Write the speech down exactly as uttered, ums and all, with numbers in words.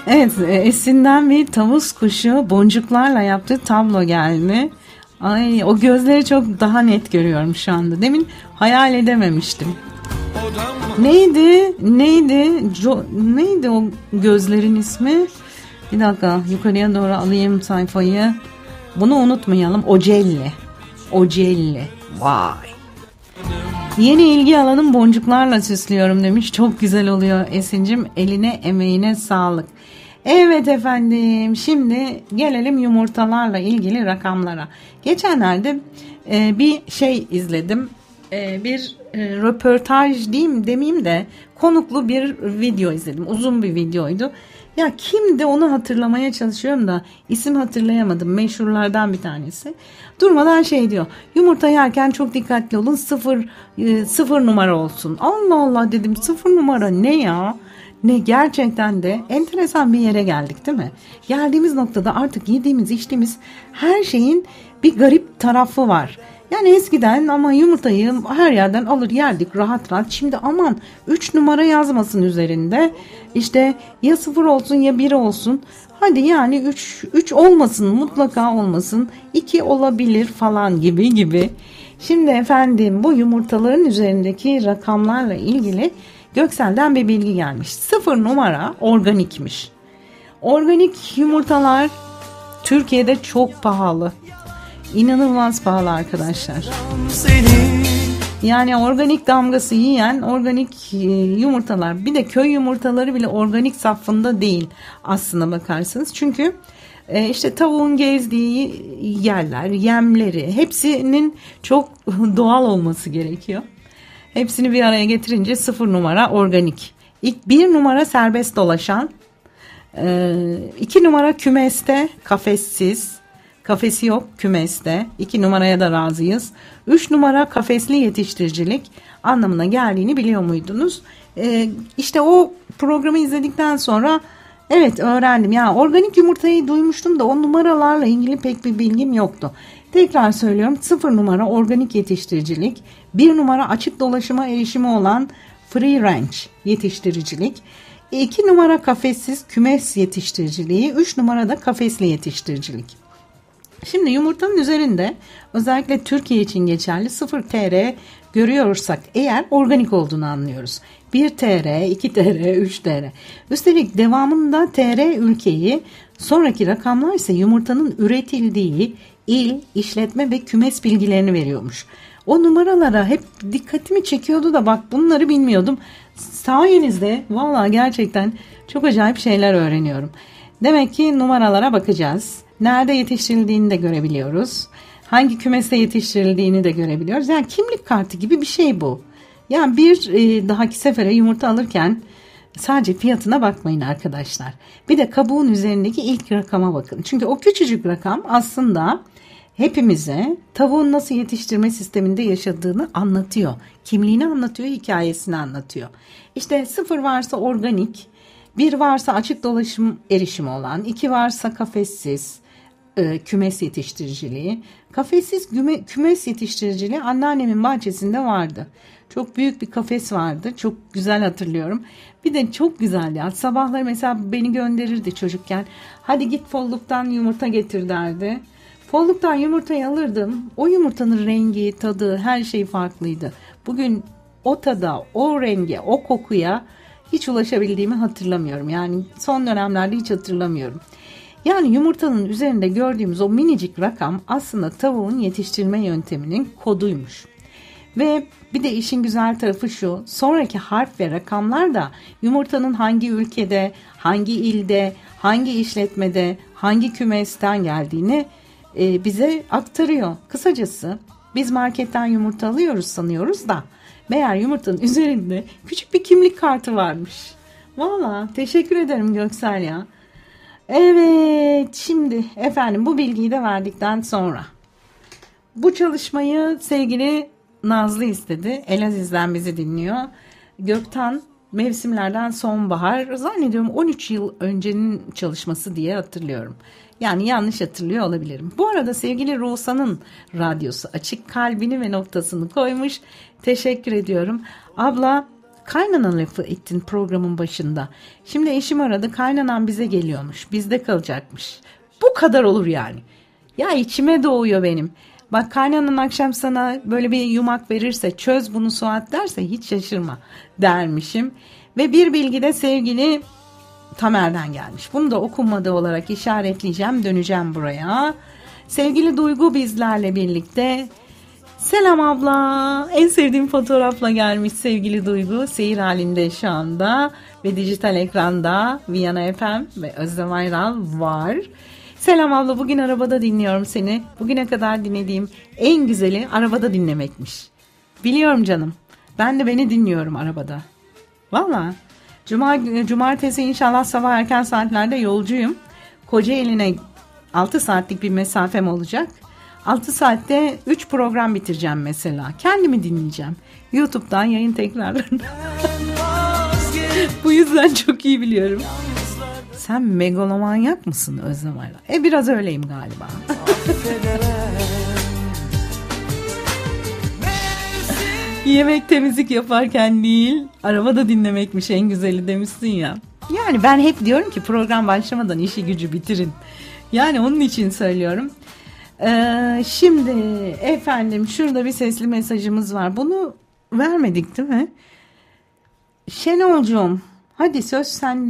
Evet, Esin'den bir tavus kuşu boncuklarla yaptığı tablo geldi. Ay, o gözleri çok daha net görüyorum şu anda. Demin hayal edememiştim. Neydi? Neydi? Jo, neydi o gözlerin ismi? Bir dakika, yukarıya doğru alayım sayfayı. Bunu unutmayalım. Ocelli. Ocelli. Vay. Yeni ilgi alanım boncuklarla süslüyorum demiş. Çok güzel oluyor Esin'cim. Eline emeğine sağlık. Evet efendim, şimdi gelelim yumurtalarla ilgili rakamlara. Geçenlerde e, bir şey izledim. E, bir e, röportaj diyeyim demeyeyim de konuklu bir video izledim. Uzun bir videoydu. Ya kimdi onu hatırlamaya çalışıyorum da isim hatırlayamadım. Meşhurlardan bir tanesi. Durmadan şey diyor. Yumurta yerken çok dikkatli olun. Sıfır, e, sıfır numara olsun. Allah Allah dedim, sıfır numara ne ya? Ne, gerçekten de enteresan bir yere geldik değil mi? Geldiğimiz noktada artık yediğimiz içtiğimiz her şeyin bir garip tarafı var. Yani eskiden ama yumurtayı her yerden alır yerdik rahat rahat. Şimdi aman üç numara yazmasın üzerinde. İşte ya sıfır olsun ya bir olsun. Hadi yani üç, üç olmasın, mutlaka olmasın. iki olabilir falan gibi gibi. Şimdi efendim bu yumurtaların üzerindeki rakamlarla ilgili Göksel'den bir bilgi gelmiş. Sıfır numara organikmiş. Organik yumurtalar Türkiye'de çok pahalı. İnanılmaz pahalı arkadaşlar. Yani organik damgası yiyen organik yumurtalar. Bir de köy yumurtaları bile organik safında değil aslına bakarsanız. Çünkü işte tavuğun gezdiği yerler, yemleri hepsinin çok doğal olması gerekiyor. Hepsini bir araya getirince sıfır numara organik. İlk bir numara serbest dolaşan. iki numara kümeste, kafessiz. Kafesi yok, kümeste. iki numaraya da razıyız. üç numara kafesli yetiştiricilik anlamına geldiğini biliyor muydunuz? Ee, işte o programı izledikten sonra evet öğrendim. Yani organik yumurtayı duymuştum da o numaralarla ilgili pek bir bilgim yoktu. Tekrar söylüyorum, sıfır numara organik yetiştiricilik, bir numara açık dolaşıma erişimi olan free range yetiştiricilik, iki numara kafessiz kümes yetiştiriciliği, üç numara da kafesli yetiştiricilik. Şimdi yumurtanın üzerinde özellikle Türkiye için geçerli sıfır T R görüyorsak eğer organik olduğunu anlıyoruz. bir T R, iki T R, üç T R. Üstelik devamında T R ülkeyi, sonraki rakamlar ise yumurtanın üretildiği il, işletme ve kümes bilgilerini veriyormuş. O numaralara hep dikkatimi çekiyordu da bak bunları bilmiyordum. Sayenizde vallahi gerçekten çok acayip şeyler öğreniyorum. Demek ki numaralara bakacağız. Nerede yetiştirildiğini de görebiliyoruz. Hangi kümeste yetiştirildiğini de görebiliyoruz. Yani kimlik kartı gibi bir şey bu. Yani bir e, dahaki sefere yumurta alırken sadece fiyatına bakmayın arkadaşlar. Bir de kabuğun üzerindeki ilk rakama bakın. Çünkü o küçücük rakam aslında hepimize tavuğun nasıl yetiştirme sisteminde yaşadığını anlatıyor. Kimliğini anlatıyor, hikayesini anlatıyor. İşte sıfır varsa organik, bir varsa açık dolaşım erişimi olan, iki varsa kafessiz e, kümes yetiştiriciliği. Kafessiz küme, kümes yetiştiriciliği anneannemin bahçesinde vardı. Çok büyük bir kafes vardı. Çok güzel hatırlıyorum. Bir de çok güzeldi. Yani sabahları mesela beni gönderirdi çocukken. Hadi git folluktan yumurta getir derdi. Folluktan yumurtayı alırdım. O yumurtanın rengi, tadı, her şey farklıydı. Bugün o tada, o renge, o kokuya hiç ulaşabildiğimi hatırlamıyorum. Yani son dönemlerde hiç hatırlamıyorum. Yani yumurtanın üzerinde gördüğümüz o minicik rakam aslında tavuğun yetiştirme yönteminin koduymuş. Ve bir de işin güzel tarafı şu, sonraki harf ve rakamlar da yumurtanın hangi ülkede, hangi ilde, hangi işletmede, hangi kümesten geldiğini e, bize aktarıyor. Kısacası biz marketten yumurta alıyoruz sanıyoruz da meğer yumurtanın üzerinde küçük bir kimlik kartı varmış. Valla teşekkür ederim Göksel ya. Evet, şimdi efendim bu bilgiyi de verdikten sonra bu çalışmayı sevgili Nazlı istedi. Elaziz'den bizi dinliyor. Gökten mevsimlerden sonbahar, zannediyorum on üç yıl öncenin çalışması diye hatırlıyorum. Yani yanlış hatırlıyor olabilirim. Bu arada sevgili Ruhsa'nın radyosu açık, kalbini ve noktasını koymuş. Teşekkür ediyorum. Abla Kaynana lafı ettin programın başında. Şimdi eşim aradı, kaynanan bize geliyormuş. Bizde kalacakmış. Bu kadar olur yani. Ya içime doğuyor benim. Bak kaynanan akşam sana böyle bir yumak verirse, çöz bunu Suat derse hiç şaşırma dermişim. Ve bir bilgi de sevgili Tamer'den gelmiş. Bunu da okunmadığı olarak işaretleyeceğim, döneceğim buraya. Sevgili Duygu bizlerle birlikte. Selam abla. En sevdiğim fotoğrafla gelmiş sevgili Duygu. Seyir halinde şu anda ve dijital ekranda Viyana F M ve Özlem Ayral var. Selam abla, bugün arabada dinliyorum seni. Bugüne kadar dinlediğim en güzeli arabada dinlemekmiş. Biliyorum canım. Ben de beni dinliyorum arabada. Valla. Cuma, cumartesi inşallah sabah erken saatlerde yolcuyum. Kocaeli'ne altı saatlik bir mesafem olacak. altı saatte üç program bitireceğim mesela. Kendimi dinleyeceğim. YouTube'dan yayın tekrarlarını. Bu yüzden çok iyi biliyorum. Sen megalomanyak mısın Özlem Ayla? E biraz öyleyim galiba. Yemek temizlik yaparken değil, arabada dinlemekmiş en güzeli demişsin ya. Yani ben hep diyorum ki program başlamadan işi gücü bitirin. Yani onun için söylüyorum. Ee, şimdi efendim şurada bir sesli mesajımız var. Bunu vermedik değil mi? Şenolcuğum, hadi söz sende.